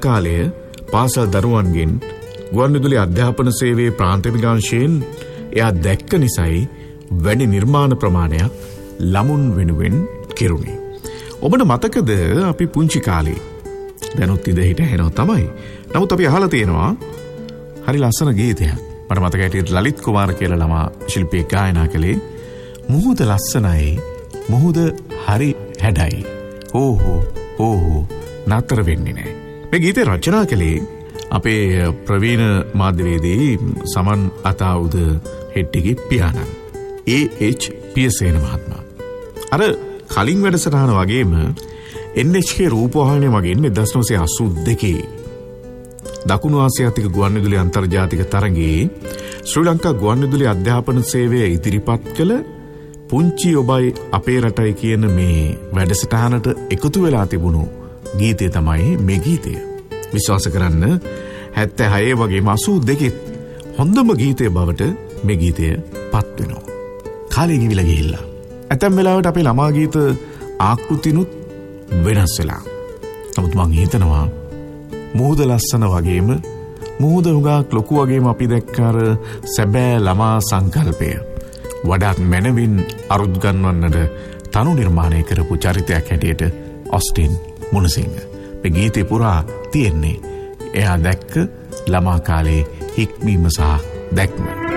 කාලය පාසල් දරුවන්ගෙන් ගුවන්විදුලි අධ්‍යාපන සේවයේ ප්‍රාන්ත විකාශයෙන් එයා දැක්ක නිසායි වැඩි නිර්මාණ ප්‍රමාණයක් ළමුන් වෙනුවෙන් කෙරුණේ. ඔබට මතකද අපි පුංචි කාලේ දැනුත් ඉඳ හිට ඇහෙනවා තමයි. නමුත් අපි අහලා තියෙනවා හරි ලස්සන ගීතයක්. මට මතකයි හිටියේ ලලිත් කුමාර කියලා ළමා ශිල්පියෙක් ගායනා කළේ මුහුද ලස්සනයි මුහුද හරි හැඩයි ඕහෝ ඕහෝ නතර වෙන්නේ නැහැ. මේ ගීතේ රචනා කළේ අපේ ප්‍රවීණ මාධ්‍යවේදී සමන් අතාවුද හෙට්ටිගේ පියාණන් A.H. පියසේන මහත්මයා. අර කලින් වැඩසටහන වගේම NHK රූපවාහිනිය මගින් 1982 දකුණු ආසියාතික ගුවන්විදුලි අන්තර්ජාතික තරගයේ ශ්‍රී ලංකා ගුවන්විදුලි අධ්‍යාපන සේවය ඉදිරිපත් කළ පුංචි ඔබයි අපේ රටයි කියන මේ වැඩසටහනට එකතු වෙලා තිබුණු ගීතය තමයි මේ ගීතය. විශ්වාස කරන්න 76 වගේම 82 හොඳම ගීතය බවට මේ ගීතය පත් වෙනවා. කාලය ගිවිලා ගිහිල්ලා. ඇතැම් වෙලාවට අපේ ළමා ගීත ආකෘතිනුත් වෙනස් වෙලා. නමුත් මං හිතනවා මුහුද ලස්සන වගේම මුහුද හුඟක් ලොකු වගේම අපි දැක්කාර සැබෑ ළමා සංකල්පය වඩාත් මැනවින් අරුත් ගන්වන්නට තනු නිර්මාණය කරපු චරිතයක් හැටියට ඔස්ටින් මුණසිංහ. මේ ගීතේ පුරා තියෙන්නේ එයා දැක්ක ළමා කාලේ හික්මීම සහ දැක්ම.